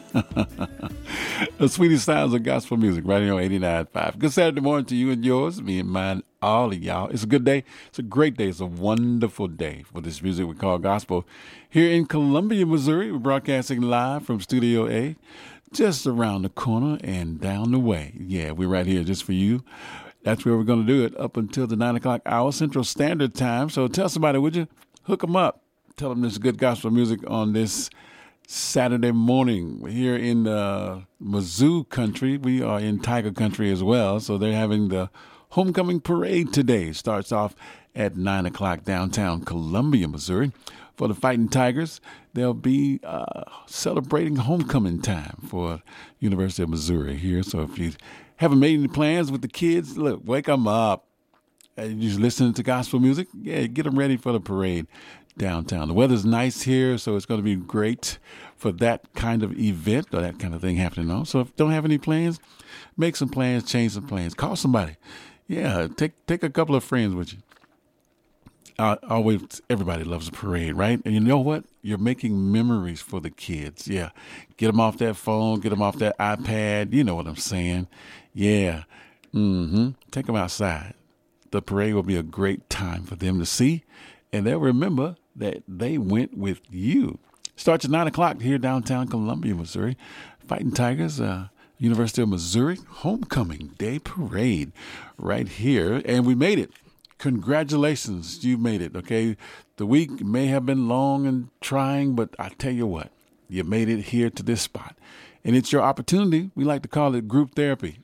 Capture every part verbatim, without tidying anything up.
The sweetest sounds of gospel music right here on eighty-nine point five. Good Saturday morning to you and yours, me and mine, all of y'all. It's a good day. It's a great day. It's a wonderful day for this music we call gospel. Here in Columbia, Missouri, we're broadcasting live from Studio A, just around the corner and down the way. Yeah, we're right here just for you. That's where we're going to do it up until the nine o'clock hour, Central Standard Time. So tell somebody, would you? Hook them up. Tell them there's good gospel music on this Saturday morning. We're here in uh, Mizzou country. We are in Tiger country as well. So they're having the homecoming parade today. Starts off at nine o'clock downtown Columbia, Missouri. For the Fighting Tigers, they'll be uh, celebrating homecoming time for University of Missouri here. So if you haven't made any plans with the kids, look, wake them up. And you just listening to gospel music, yeah, get them ready for the parade downtown. The weather's nice here, so it's going to be great for that kind of event or that kind of thing happening on. So if you don't have any plans, make some plans, change some plans. Call somebody. Yeah, take take a couple of friends with you. Uh, always, everybody loves a parade, right? And you know what? You're making memories for the kids. Yeah, get them off that phone, get them off that iPad. You know what I'm saying. Yeah, mm-hmm. Take them outside. The parade will be a great time for them to see, and they'll remember that they went with you. Starts at nine o'clock here downtown Columbia, Missouri. Fighting Tigers, uh, University of Missouri, Homecoming Day Parade right here, and we made it. Congratulations, you made it, okay? The week may have been long and trying, but I tell you what, you made it here to this spot, and it's your opportunity. We like to call it group therapy.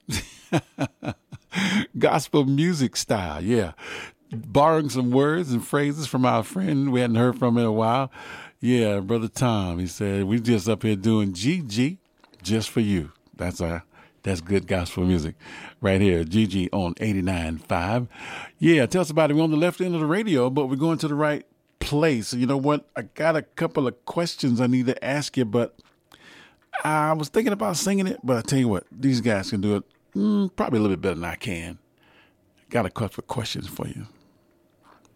Gospel music style, yeah. Borrowing some words and phrases from our friend we hadn't heard from in a while. Yeah, Brother Tom, he said, we just up here doing G G just for you. That's our, that's good gospel music right here. G G on eighty-nine point five. Yeah, tell somebody we're on the left end of the radio, but we're going to the right place. You know what? I got a couple of questions I need to ask you, but I was thinking about singing it, but I tell you what, these guys can do it mm, probably a little bit better than I can. Got a couple of questions for you.